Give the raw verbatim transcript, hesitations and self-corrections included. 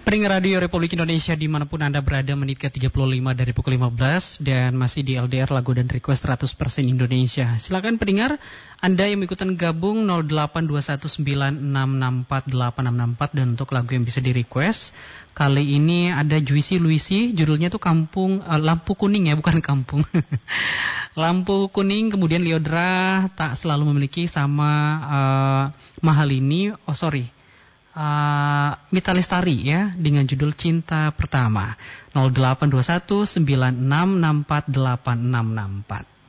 Pendengar Radio Republik Indonesia dimanapun Anda berada, menit ke tiga puluh lima dari pukul lima belas dan masih di L D R Lagu dan Request seratus persen Indonesia. Silakan pendengar Anda yang ikutan gabung nol delapan dua satu sembilan enam enam empat delapan enam enam empat dan untuk lagu yang bisa di request. Kali ini ada Juicy Luisi, judulnya tuh Kampung uh, Lampu Kuning ya, bukan Kampung. Lampu Kuning, kemudian Liodra Tak Selalu Memiliki sama uh, Mahalini, oh sorry. Uh, Mita Lestari ya dengan judul Cinta Pertama. Nol delapan dua satu sembilan enam enam empat delapan enam enam empat.